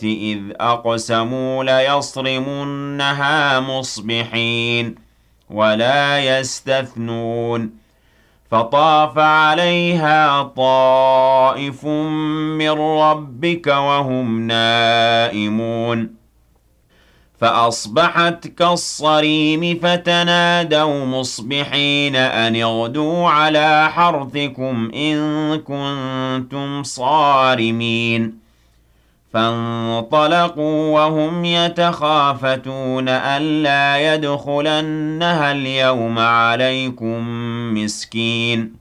إِذْ أَقْسَمُوا لَيَصْرِمُنَّهَا مُصْبِحِينَ وَلَا يَسْتَثْنُونَ فَطَافَ عَلَيْهَا طَائِفٌ مِّن رَّبِّكَ وَهُمْ نَائِمُونَ فَأَصْبَحَتْ كَالصَّرِيمِ فَتَنَادَوْا مُصْبِحِينَ أَنِ اغْدُوا عَلَىٰ حَرْثِكُمْ إِن كُنتُمْ صَارِمِينَ فَانطَلَقُوا وَهُمْ يَتَخَافَتُونَ أَلَّا يَدْخُلَنَّهَا الْيَوْمَ عَلَيْكُم مِّسْكِينٌ